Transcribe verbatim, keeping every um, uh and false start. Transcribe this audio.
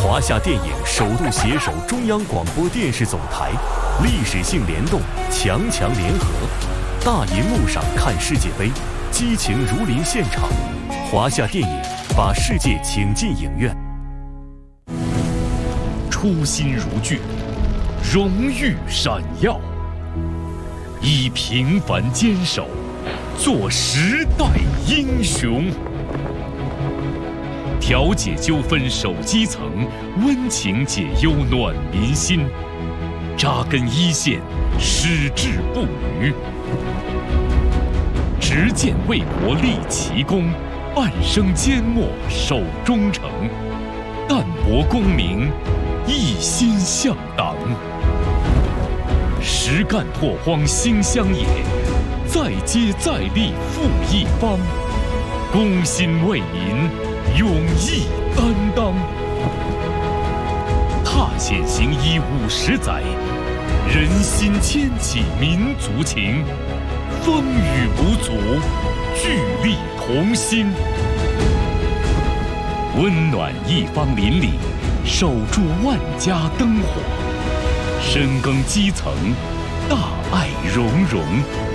华夏电影首度携手中央广播电视总台，历史性联动，强强联合。大银幕上看世界杯，激情如临现场。华夏电影把世界请进影院。 初心如炬，荣誉闪耀，以平凡坚守，做时代英雄。调解纠纷守基层，温情解忧暖民心。扎根一线，矢志不渝。执剑为国立奇功，半生缄默守忠诚。淡泊功名，一心向党。实干拓荒兴乡野，再接再厉复一方。攻心为民，勇毅担当。踏险行医五十载，人心牵起民族情。风雨无阻，聚力同心。温暖一方邻里，守住万家灯火。深耕基层，大爱融融。